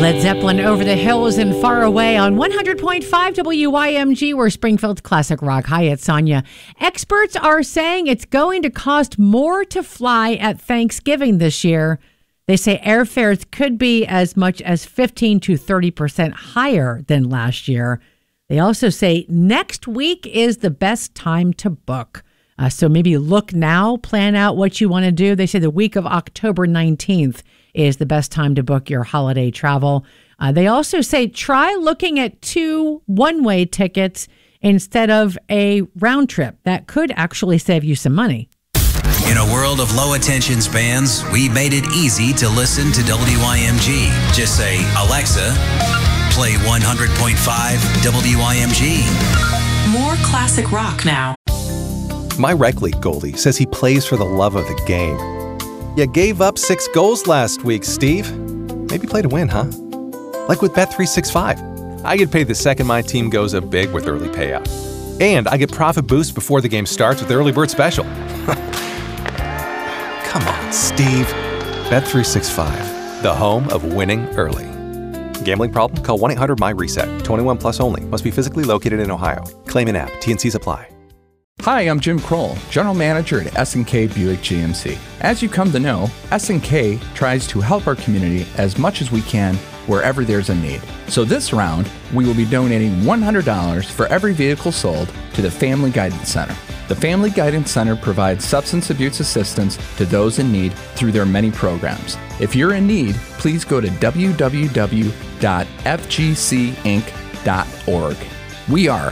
Led Zeppelin, Over the Hills and Far Away on 100.5 WYMG, where Springfield's classic rock. Hi, it's Sonia. Experts are saying it's going to cost more to fly at Thanksgiving this year. They say airfares could be as much as 15 to 30% higher than last year. They also say next week is the best time to book. So maybe look now, plan out what you want to do. They say the week of October 19th is the best time to book your holiday travel. They also say try looking at 2 one-way tickets instead of a round trip. That could actually save you some money. In a world of low attention spans, we made it easy to listen to WYMG. Just say, Alexa, play 100.5 WYMG. More classic rock now. My rec league goalie says he plays for the love of the game. You gave up 6 goals last week, Steve. Maybe play to win, huh? Like with Bet365. I get paid the second my team goes up big with early payout. And I get profit boost before the game starts with Early Bird Special. Come on, Steve. Bet365, the home of winning early. Gambling problem? Call 1-800-MY-RESET. 21 plus only. Must be physically located in Ohio. Claim in app. T&Cs apply. Hi, I'm Jim Kroll, General Manager at S&K Buick GMC. As you come to know, S&K tries to help our community as much as we can wherever there's a need. So this round, we will be donating $100 for every vehicle sold to the Family Guidance Center. The Family Guidance Center provides substance abuse assistance to those in need through their many programs. If you're in need, please go to www.fgcinc.org. We are